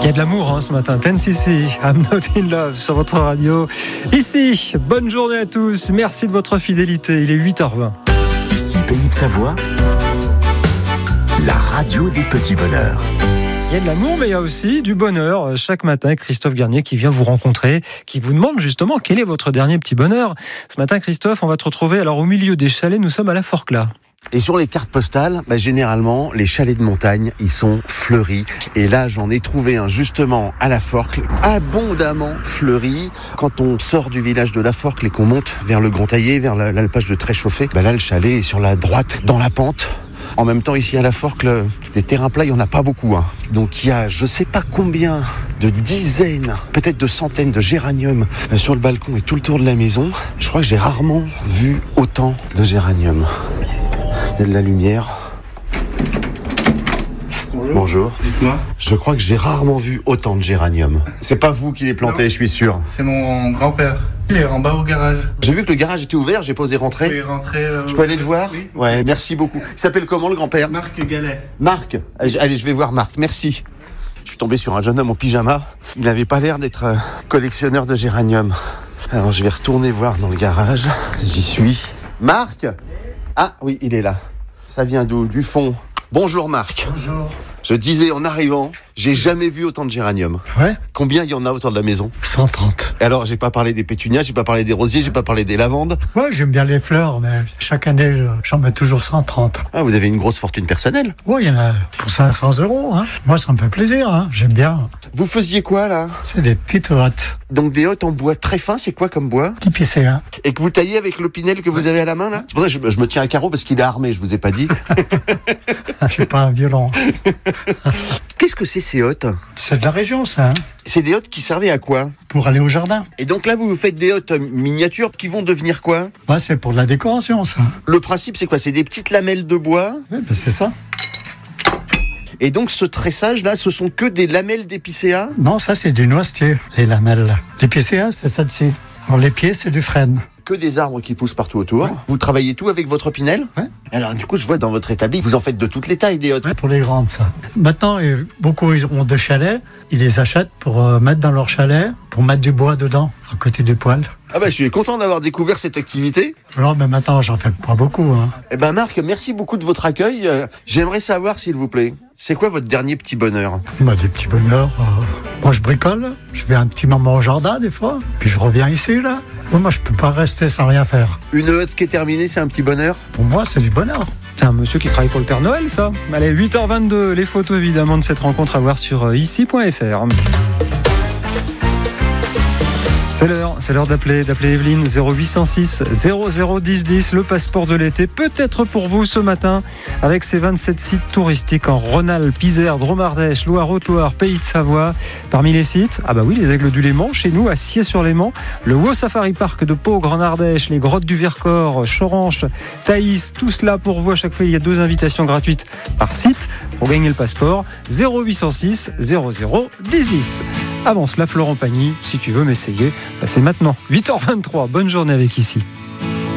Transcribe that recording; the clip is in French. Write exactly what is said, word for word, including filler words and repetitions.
Il y a de l'amour hein, ce matin. ten C C, I'm not in love sur votre radio. Ici, bonne journée à tous. Merci de votre fidélité. Il est huit heures vingt. Ici, Pays de Savoie, la radio des petits bonheurs. Il y a de l'amour, mais il y a aussi du bonheur. Chaque matin, Christophe Garnier qui vient vous rencontrer, qui vous demande justement quel est votre dernier petit bonheur. Ce matin, Christophe, on va te retrouver alors au milieu des chalets. Nous sommes à la Forclaz. Et sur les cartes postales, bah, généralement, les chalets de montagne, ils sont fleuris. Et là, j'en ai trouvé un justement à la Forclaz, abondamment fleuri. Quand on sort du village de la Forclaz et qu'on monte vers le Grand Taillé, vers l'alpage de Tréchauffé, bah là, le chalet est sur la droite, dans la pente. En même temps, ici à la Forclaz, des terrains plats, il n'y en a pas beaucoup. Hein. Donc il y a je sais pas combien de dizaines, peut-être de centaines de géraniums sur le balcon et tout le tour de la maison. Je crois que j'ai rarement vu autant de géraniums. Il y a de la lumière. Bonjour. Bonjour. Dites-moi. Je crois que j'ai rarement vu autant de géraniums. C'est pas vous qui les plantez, Non. je suis sûr. C'est mon grand-père. Il est en bas au garage. J'ai vu que le garage était ouvert, j'ai pas osé rentrer. Vous pouvez rentrer. Euh, Je peux aller le voir ? Oui. Ouais, merci beaucoup. Il s'appelle comment le grand-père ? Marc Gallet. Marc. Allez, je vais voir Marc, merci. Je suis tombé sur un jeune homme en pyjama. Il n'avait pas l'air d'être euh, collectionneur de géraniums. Alors je vais retourner voir dans le garage. J'y suis. Marc ? Ah oui, il est là. Ça vient d'où ? Du fond. Bonjour Marc. Bonjour. Je disais en arrivant, j'ai jamais vu autant de géraniums. Ouais, Combien il y en a autour de la maison ? cent trente. Et alors, j'ai pas parlé des pétunias, j'ai pas parlé des rosiers, j'ai pas parlé des lavandes. Ouais, j'aime bien les fleurs, mais chaque année, je- j'en mets toujours cent trente. Ah, vous avez une grosse fortune personnelle. Ouais, il y en a pour cinq cents euros. Hein. Moi, ça me fait plaisir. Hein. J'aime bien. Vous faisiez quoi là ? C'est des petites hottes. Donc des hottes en bois très fin, c'est quoi comme bois ? Qui pissaient, hein. Et que vous taillez avec l'opinel que vous avez à la main là ? C'est pour ça que je, je me tiens à carreau parce qu'il est armé, je vous ai pas dit. Je suis pas un violon. Qu'est-ce que c'est ces hottes ? C'est de la région, ça. Hein. C'est des hottes qui servaient à quoi ? Pour aller au jardin. Et donc là, vous vous faites des hottes miniatures qui vont devenir quoi ? Ouais, c'est pour de la décoration, ça. Le principe, c'est quoi ? C'est des petites lamelles de bois. Ouais, ben c'est ça. Et donc ce tressage là, ce sont que des lamelles d'épicéa ? Non, ça, c'est du noisetier, les lamelles. Les picéas, c'est celle-ci. Alors, les pieds, c'est du frêne. Que des arbres qui poussent partout autour. Ouais. Vous travaillez tout avec votre opinel ? Ouais. Alors du coup, je vois dans votre établi, vous en faites de toutes les tailles des hottes. Ouais, pour les grandes, ça. Maintenant, euh, beaucoup ils ont des chalets. Ils les achètent pour euh, mettre dans leur chalet, pour mettre du bois dedans, à côté du poêle. Ah bah je suis content d'avoir découvert cette activité. Non, mais maintenant, j'en fais pas beaucoup. Hein. Eh ben Marc, merci beaucoup de votre accueil. Euh, J'aimerais savoir, s'il vous plaît, c'est quoi votre dernier petit bonheur ? Bah, des petits bonheurs. euh, Moi, je bricole. Je vais un petit moment au jardin, des fois. Puis je reviens ici, là. Moi, je peux pas rester sans rien faire. Une hotte qui est terminée, c'est un petit bonheur ? Pour moi, c'est du bonheur. C'est un monsieur qui travaille pour le Père Noël, ça. Allez, huit heures vingt-deux, les photos évidemment de cette rencontre à voir sur euh, ici point f r. C'est l'heure, c'est l'heure d'appeler, d'appeler Evelyne, zéro huit cent six zéro zéro dix dix, le passeport de l'été, peut-être pour vous ce matin, avec ses vingt-sept sites touristiques en Rhône-Alpes, Isère, Drôme-Ardèche, Loire, Haute-Loire, Pays de Savoie. Parmi les sites, ah bah oui, les Aigles du Léman, chez nous, à Sciez-sur-Léman, le Wow Safari Park de Pau, Grande Ardèche, les Grottes du Vercors, Choranche, Thaïs, tout cela pour vous. À chaque fois, il y a deux invitations gratuites par site pour gagner le passeport, zéro huit cent six zéro zéro dix dix. Avant cela, Florent Pagny, si tu veux m'essayer, bah c'est maintenant, huit heures vingt-trois, bonne journée avec Ici.